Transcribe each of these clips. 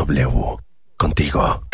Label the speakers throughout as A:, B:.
A: W, contigo.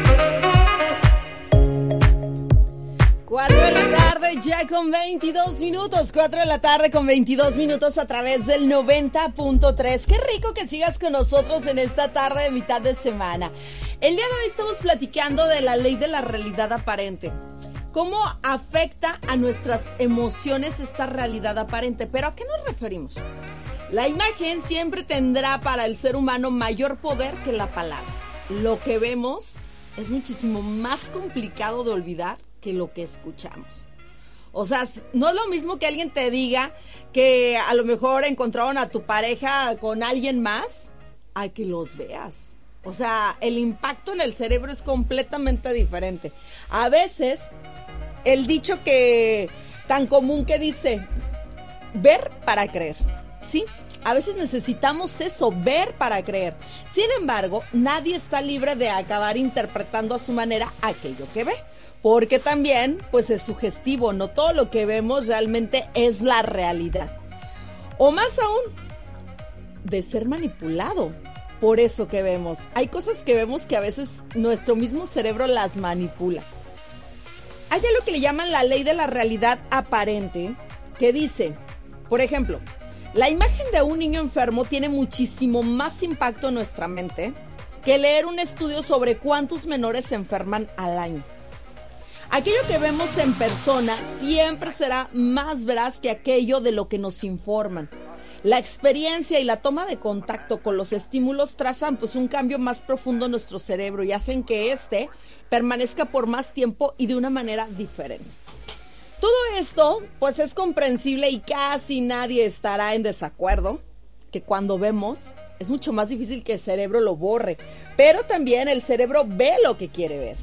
B: 4 de la tarde ya con 22 minutos, 4 de la tarde con 22 minutos a través del 90.3. Qué rico que sigas con nosotros en esta tarde de mitad de semana. El día de hoy estamos platicando de la ley de la realidad aparente. ¿Cómo afecta a nuestras emociones esta realidad aparente? ¿Pero a qué nos referimos? La imagen siempre tendrá para el ser humano mayor poder que la palabra. Lo que vemos es muchísimo más complicado de olvidar que lo que escuchamos. O sea, no es lo mismo que alguien te diga que a lo mejor encontraron a tu pareja con alguien más a que los veas. O sea, el impacto en el cerebro es completamente diferente. A veces, el dicho que tan común que dice, ver para creer, ¿sí? A veces necesitamos eso, ver para creer. Sin embargo, nadie está libre de acabar interpretando a su manera aquello que ve. Porque también, pues es sugestivo, no todo lo que vemos realmente es la realidad. O más aún, de ser manipulado por eso que vemos. Hay cosas que vemos que a veces nuestro mismo cerebro las manipula. Hay algo que le llaman la ley de la realidad aparente, que dice, por ejemplo, la imagen de un niño enfermo tiene muchísimo más impacto en nuestra mente que leer un estudio sobre cuántos menores se enferman al año. Aquello que vemos en persona siempre será más veraz que aquello de lo que nos informan. La experiencia y la toma de contacto con los estímulos trazan pues un cambio más profundo en nuestro cerebro y hacen que éste permanezca por más tiempo y de una manera diferente. Todo esto pues es comprensible y casi nadie estará en desacuerdo que cuando vemos es mucho más difícil que el cerebro lo borre, pero también el cerebro ve lo que quiere ver.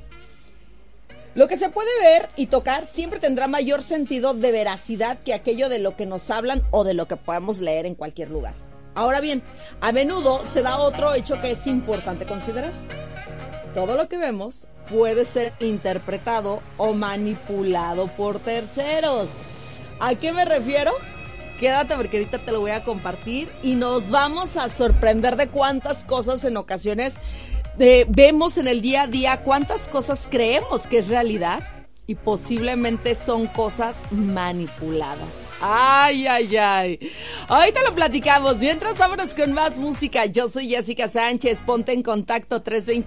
B: Lo que se puede ver y tocar siempre tendrá mayor sentido de veracidad que aquello de lo que nos hablan o de lo que podemos leer en cualquier lugar. Ahora bien, a menudo se da otro hecho que es importante considerar. Todo lo que vemos puede ser interpretado o manipulado por terceros. ¿A qué me refiero? Quédate porque ahorita te lo voy a compartir y nos vamos a sorprender de cuántas cosas en ocasiones vemos en el día a día, cuántas cosas creemos que es realidad y posiblemente son cosas manipuladas. Ay, ay, ay. Ahorita lo platicamos. Mientras, vámonos con más música. Yo soy Jessica Sánchez. Ponte en contacto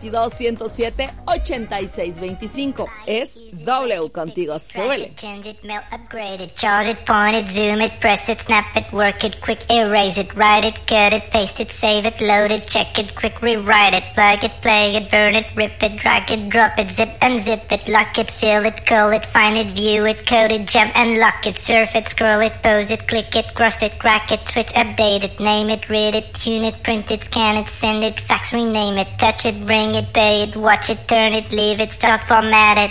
B: 322-107-8625. Es W contigo. Súbele.
C: Change it, melt, upgrade it, charge it, point it, zoom it, press it, snap it, work it, quick erase it, write it, cut it, paste it, save it, load it, check it, quick rewrite it, plug it, play it, burn it, rip it, drag it, drop it, zip unzip it, lock it, fill it, call it, find it, view it, code it, jump and lock it, surf it, scroll it, pose it, click it, cross it, crack it, switch, update it, name it, read it, tune it, print it, scan it, send it, fax, rename it, touch it, bring it, pay it, watch it, turn it, leave it, start, format it.